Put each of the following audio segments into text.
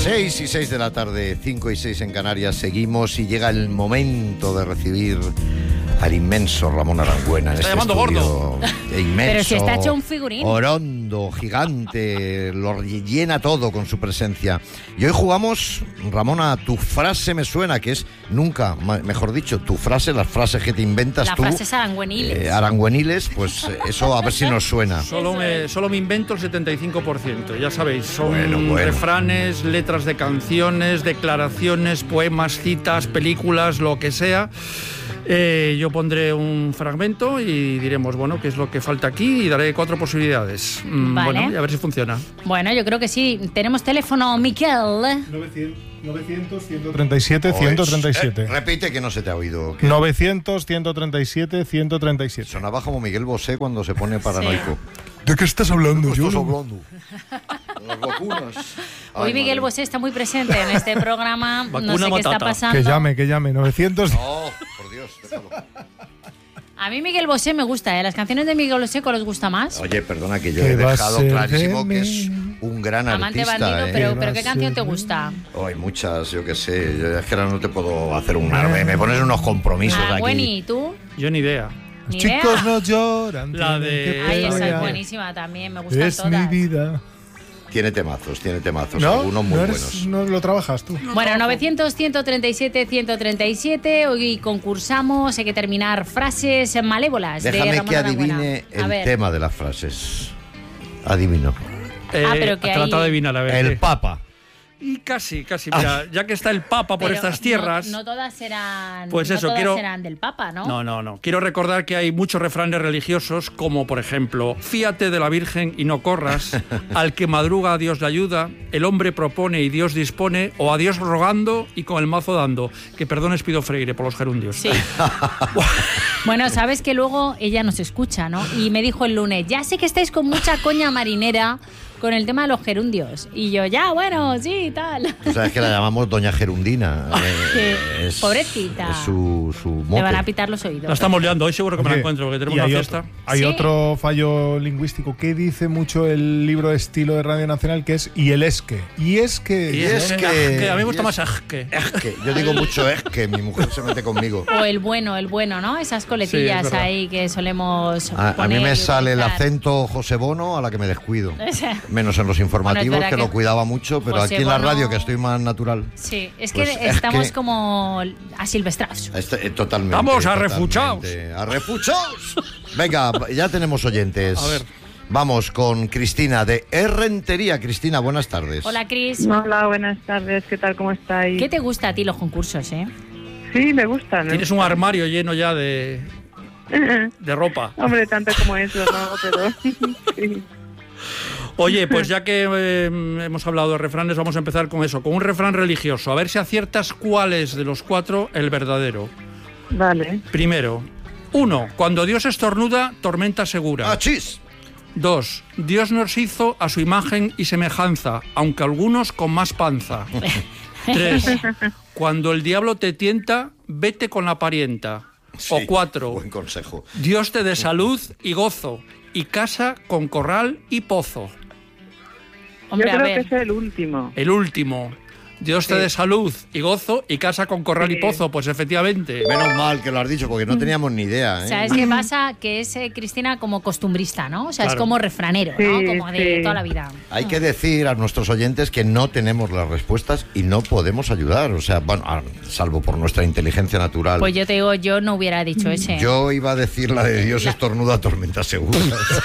6 y 6 de la tarde, 5 y 6 en Canarias, seguimos y llega el momento de recibir al inmenso Ramón Arangüena en está este llamando estudio. gordo. Inmenso, pero si está hecho un figurín. Orondo, gigante, lo llena todo con su presencia. Y hoy jugamos, Ramón, a Tu frase me suena, que es nunca, mejor dicho, tu frase, las frases que te inventas tú. Las frases arangüeniles. Arangüeniles, pues eso a ver si nos suena. Solo me invento el 75%, ya sabéis, son Bueno. refranes, letras de canciones, declaraciones, poemas, citas, películas, lo que sea. Yo pondré un fragmento y diremos, bueno, qué es lo que falta aquí y daré 4 posibilidades. Vale. Bueno, y a ver si funciona. Bueno, yo creo que sí. Tenemos teléfono, Miquel. 900, 137, 137. Repite que no se te ha oído. 900, 137, 137. Sonaba como Miguel Bosé cuando se pone paranoico. ¿De qué estás hablando, ¿Qué yo? estás hablando? Las vacunas. Hoy Miguel Bosé está muy presente en este programa. No Vacuna sé qué está matata. pasando. Que llame. 900. No, por Dios, déjalo. A mí Miguel Bosé me gusta, ¿eh? Las canciones de Miguel Bosé, ¿cuál os gusta más? Oye, perdona que yo ¿Qué he va a dejado ser clarísimo de que mí? es un gran Amante artista. bandido, pero ¿qué canción te gusta? Oh, hay muchas, yo qué sé. Yo es que ahora no te puedo hacer un arme. Me pones unos compromisos Ah, aquí. Bueni, ¿y tú? Yo ni idea. Ni Los idea. chicos no lloran. La tienen de- que Ay, esa es pelear. buenísima también, me gustan Es todas. mi vida. Tiene temazos, ¿No? algunos muy ¿No, buenos. ¿No lo trabajas tú? Bueno, 900, 137, 137. Hoy concursamos, hay que terminar frases malévolas. de Déjame Ramón que Arangüena. adivine A el ver. tema de las frases. Adivino. pero que trata ahí- de adivinar, a ver. El ¿qué? Papa. Y casi, mira, ya que está el Papa por Pero estas tierras. No todas serán, Pues no eso, todas quiero- serán del Papa, ¿no? No. Quiero recordar que hay muchos refranes religiosos, como por ejemplo, fíate de la Virgen y no corras, al que madruga a Dios le ayuda, el hombre propone y Dios dispone, o a Dios rogando y con el mazo dando. Que perdones pido Freire por los gerundios. Sí. Bueno, sabes que luego ella nos escucha, ¿no? Y me dijo el lunes, ya sé que estáis con mucha coña marinera con el tema de los gerundios. Y yo, ya, bueno, sí, tal. Tú sabes que la llamamos Doña Gerundina. Sí, pobrecita. Es su mote. Le van a pitar los oídos. La estamos liando, hoy seguro que me la Oye, encuentro, porque tenemos y una hay fiesta. Hay Sí. otro fallo lingüístico que dice mucho el libro de estilo de Radio Nacional, que es y el es que. Y es que. Y es que- a mí me gusta y más es- que. Es que yo digo mucho es que mi mujer se mete conmigo. O el bueno, ¿no? Esas coletillas Sí, es verdad. ahí que solemos A poner mí me y sale el utilizar. acento José Bono a la que me descuido. Ese. Menos en los informativos, verdad que que lo cuidaba mucho, pero José aquí en la Bono- radio, que estoy más natural. Sí, es Pues que es estamos que- como asilvestrados. Totalmente. Vamos, a totalmente. refuchaos. ¡A refuchaos! Venga, ya tenemos oyentes. A ver. Vamos con Cristina de Errentería. Cristina, buenas tardes. Hola, Cris. Hola, buenas tardes, ¿qué tal? ¿Cómo estáis? ¿Qué te gusta a ti los concursos, eh? Sí, me gustan. Tienes un armario lleno ya de ropa. Hombre, tanto como eso, ¿no? Pero sí. Oye, pues ya que hemos hablado de refranes, vamos a empezar con eso, con un refrán religioso. A ver si aciertas cuál es de los 4 el verdadero. Vale. Primero, 1. Cuando Dios estornuda, tormenta segura. ¡Achis! 2. Dios nos hizo a su imagen y semejanza, aunque algunos con más panza. 3. Cuando el diablo te tienta, vete con la parienta. O Sí, 4. Buen consejo. Dios te dé salud y gozo, y casa con corral y pozo. Hombre, Yo a creo que ver. es el último. El último. Dios te dé salud y gozo, y casa con corral y Sí. pozo. Pues efectivamente. Menos mal que lo has dicho, porque no teníamos ni idea. ¿eh? ¿Sabes qué pasa? Que es, Cristina, como costumbrista, ¿no? O sea, es Claro. como refranero, ¿no? Sí, Como de sí. toda la vida. Hay que decir a nuestros oyentes que no tenemos las respuestas y no podemos ayudar. O sea, bueno, salvo por nuestra inteligencia natural. Pues yo te digo, yo no hubiera dicho ese. Yo iba a decir la de Dios estornuda, tormenta segura.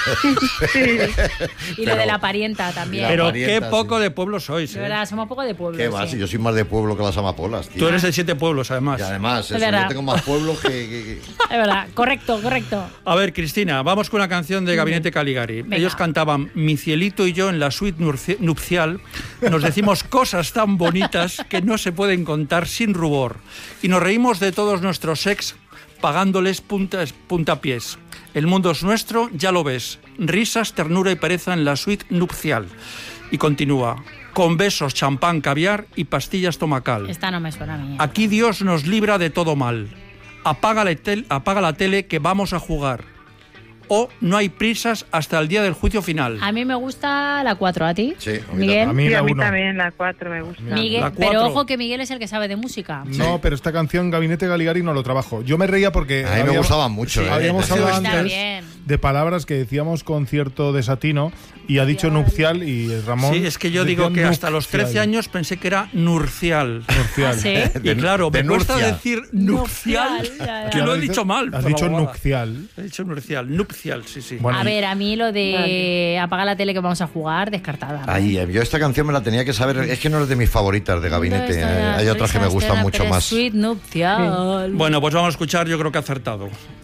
Y lo de la parienta también. Pero parienta, qué poco sí. de pueblo sois. De ¿eh? verdad, somos poco de pueblo. ¿Qué va? sí. Si yo soy más de pueblo que las amapolas, tío. Tú eres de 7 pueblos, además. Y además, Es eso, verdad. yo tengo más pueblos que- Es verdad, correcto. A ver, Cristina, vamos con una canción de Gabinete Caligari. Venga. Ellos cantaban Mi cielito y yo en la suite nupcial. Nos decimos cosas tan bonitas que no se pueden contar sin rubor. Y nos reímos de todos nuestros ex pagándoles puntapiés. El mundo es nuestro, ya lo ves. Risas, ternura y pereza en la suite nupcial. Y continúa. Con besos, champán, caviar y pastillas tomacal. Esta no me suena a mí. Aquí Dios nos libra de todo mal. Apaga la tele que vamos a jugar. o No hay prisas hasta el día del juicio final. A mí me gusta la 4, ¿a ti? Sí, a mí Miguel. A mí Sí, la a mí 1. también la 4 me gusta. Miguel, La pero 4. ojo que Miguel es el que sabe de música. No, pero esta canción Gabinete Galigari no lo trabajo. Yo me reía porque A mí me gustaban mucho. Sí, habíamos Sí, hablado está antes bien. de palabras que decíamos con cierto desatino y ha dicho nupcial y Ramón. Sí, es que yo digo que hasta los 13 años pensé que era nurcial. Nupcial. ¿Ah, sí? Y claro, me de cuesta Nurcia. decir nupcial, Nupcial, ya, ya. que lo he dicho mal. Has por la dicho bobada. nupcial. He dicho nupcial, sí, sí. Bueno, A ver, a mí lo de apaga la tele que vamos a jugar, descartada. ¿no? Ahí, yo esta canción me la tenía que saber. Es que no es de mis favoritas de Gabinete. ¿Dónde está la Hay otras que me prisa gustan de la mucho más. Suite nupcial. Bueno, pues vamos a escuchar, yo creo que ha acertado.